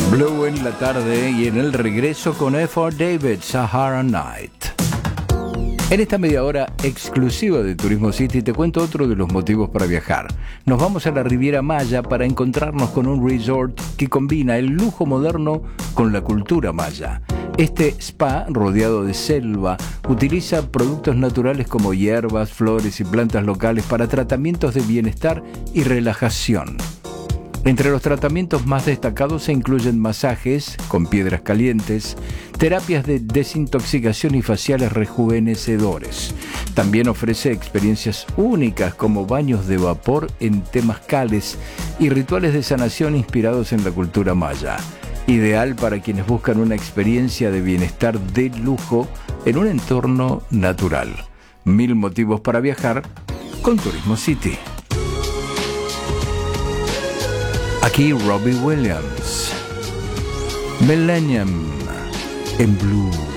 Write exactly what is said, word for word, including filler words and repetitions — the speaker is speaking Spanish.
Blue en la tarde y en el regreso con F R David, Sahara Night. En esta media hora exclusiva de Turismo City te cuento otro de los motivos para viajar. Nos vamos a la Riviera Maya para encontrarnos con un resort que combina el lujo moderno con la cultura maya. Este spa, rodeado de selva, utiliza productos naturales como hierbas, flores y plantas locales para tratamientos de bienestar y relajación. Entre los tratamientos más destacados se incluyen masajes con piedras calientes, terapias de desintoxicación y faciales rejuvenecedores. También ofrece experiencias únicas como baños de vapor en temazcales y rituales de sanación inspirados en la cultura maya. Ideal para quienes buscan una experiencia de bienestar de lujo en un entorno natural. Mil motivos para viajar con Turismo City. Aquí Robbie Williams, Millennium en Blue.